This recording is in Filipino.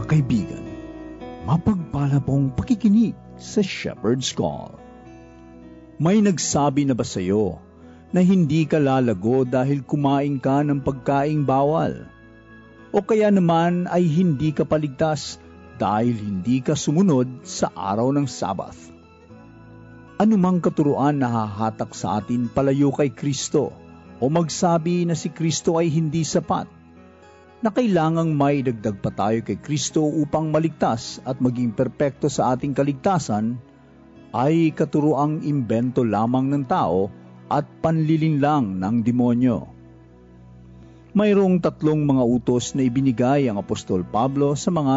Mga kaibigan, mapagpala pong pakikinig sa Shepherd's Call. May nagsabi na ba sa iyo na hindi ka lalago dahil kumain ka ng pagkaing bawal? O kaya naman ay hindi ka paligtas dahil hindi ka sumunod sa araw ng Sabbath? Anumang katuruan na hahatak sa atin palayo kay Kristo o magsabi na si Kristo ay hindi sapat, na kailangang may dagdag pa tayo kay Kristo upang maligtas at maging perpekto sa ating kaligtasan, ay katuroang imbento lamang ng tao at panlilinlang ng demonyo. Mayroong tatlong mga utos na ibinigay ang Apostol Pablo sa mga